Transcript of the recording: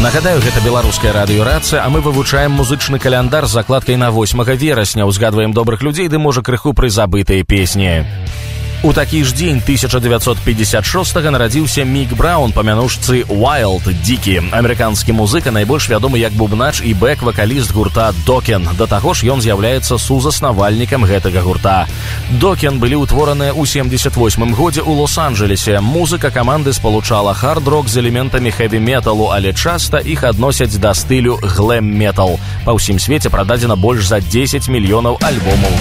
Нагадаю, гэта беларуская радыёрацыя, а мы вывучаем музычны каляндар з закладкай на 8 верасня, узгадваем добрых людзей ды, можа, крыху прызабытыя песні. У такі ж дзень 1956-га нарадзіўся Мік Браўн па мянушцы Wild, дзікі. Амерыканскі музыка, найбольш вядомы як бубнач і бэк-вакаліст гурта Докен. Да таго ж ён з'яўляецца сузаснавальнікам гэтага гурта. Докен былі ўтвораныя ў 78-м годзе ў Лос-Анджелесе. Музыка каманды спалучала хард-рок з элементамі хэві-металу, але часта іх адносяць да стылю глэм-метал. Па ўсім свеце прададзена больш за 10 мільёнаў альбомаў